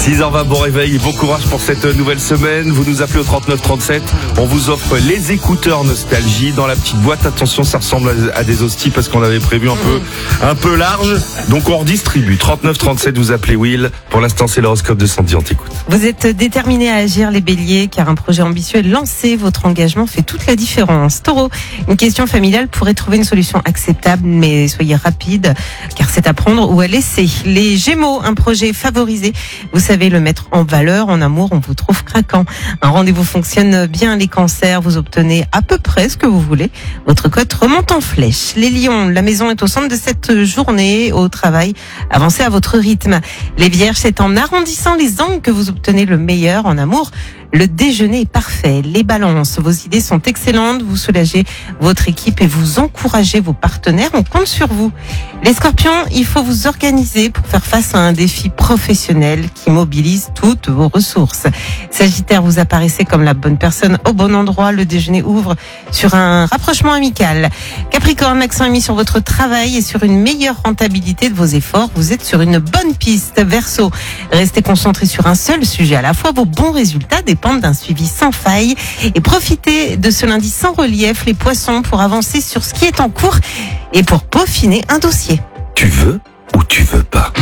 6h20, bon réveil et bon courage pour cette nouvelle semaine. Vous nous appelez au 3937. On vous offre les écouteurs Nostalgie dans la petite boîte. Attention, ça ressemble à des hosties parce qu'on avait prévu un peu large. Donc on redistribue. 3937, vous appelez Will. Pour l'instant, c'est l'horoscope de Sandy. On t'écoute. Vous êtes déterminés à agir, les béliers, car un projet ambitieux est lancé. Votre engagement fait toute la différence. Taureau, une question familiale pourrait trouver une solution acceptable, mais soyez rapide, car c'est à prendre ou à laisser. Les Gémeaux, un projet favorisé. Vous savez le mettre en valeur. En amour, on vous trouve craquant. Un rendez-vous fonctionne bien. Les Cancers, vous obtenez à peu près ce que vous voulez. Votre cote remonte en flèche. Les Lions, la maison est au centre de cette journée. Au travail, avancez à votre rythme. Les Vierges, c'est en arrondissant les angles que vous obtenez le meilleur. En amour, le déjeuner est parfait. Les Balances, vos idées sont excellentes. Vous soulagez votre équipe et vous encouragez vos partenaires. On compte sur vous. Les Scorpions, il faut vous organiser pour faire face à un défi professionnel qui mobilise toutes vos ressources. Sagittaire, vous apparaissez comme la bonne personne au bon endroit. Le déjeuner ouvre sur un rapprochement amical. Capricorne, l'accent est mis sur votre travail et sur une meilleure rentabilité de vos efforts. Vous êtes sur une bonne piste. Verseau, restez concentré sur un seul sujet à la fois. Vos bons résultats dépendent d'un suivi sans faille. Et profitez de ce lundi sans relief, les Poissons, pour avancer sur ce qui est en cours et pour peaufiner un dossier. Tu veux ou tu veux pas?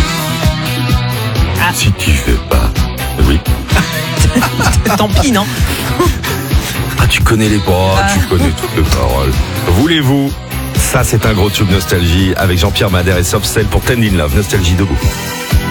Si tu veux pas, oui. Tant pis, non? Ah, tu connais les paroles, tu connais toutes les paroles. Voulez-vous? Ça, c'est un gros tube Nostalgie avec Jean-Pierre Madère et Soft Cell pour Tend in Love. Nostalgie debout.